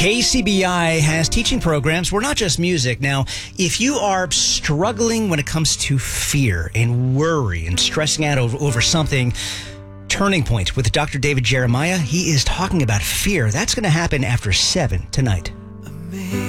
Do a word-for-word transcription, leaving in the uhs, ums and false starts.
K C B I has teaching programs. We're not just music. Now, if you are struggling when it comes to fear and worry and stressing out over, over something, Turning Point with Doctor David Jeremiah, he is talking about fear. That's going to happen after seven tonight.